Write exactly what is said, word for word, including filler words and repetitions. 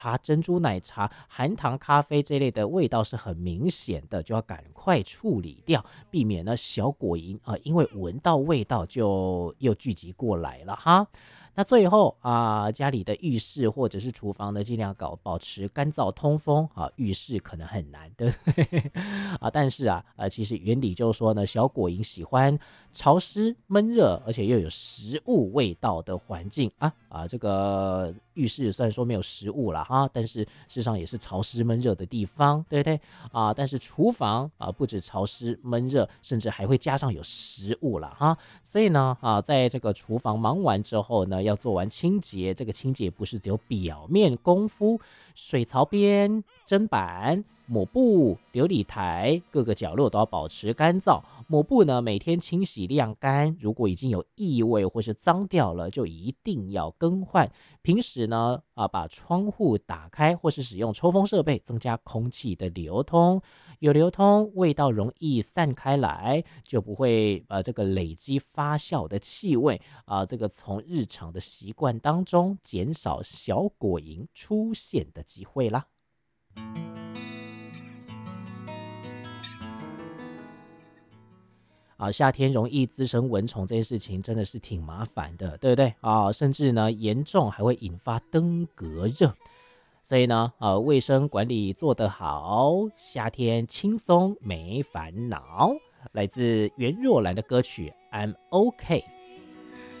茶、珍珠奶茶、含糖咖啡这类的味道是很明显的，就要赶快处理掉，避免呢小果蝇啊、呃，因为闻到味道就又聚集过来了哈。那最后啊，家里的浴室或者是厨房呢，尽量搞保持干燥通风啊。浴室可能很难，对不对啊？但是啊，呃，其实原理就是说呢，小果蝇喜欢潮湿、闷热，而且又有食物味道的环境啊啊。这个浴室虽然说没有食物了哈，但是事实上也是潮湿闷热的地方，对不对啊？但是厨房啊，不止潮湿闷热，甚至还会加上有食物了哈。所以呢，啊，在这个厨房忙完之后呢，要做完清洁。这个清洁不是只有表面功夫，水槽边、砧板、抹布、琉璃台各个角落都要保持干燥。抹布呢，每天清洗晾干，如果已经有异味或是脏掉了，就一定要更换。平时呢，啊，把窗户打开或是使用抽风设备，增加空气的流通。有流通，味道容易散开来，就不会呃这个累积发酵的气味啊、这个从日常的习惯当中减少小果蝇出现的机会啦。啊，夏天容易滋生蚊虫这件事情真的是挺麻烦的，对不对啊？甚至呢严重还会引发登革热。所以呢，呃，卫生管理做得好，夏天轻松没烦恼。来自袁若兰的歌曲《I'm OK》。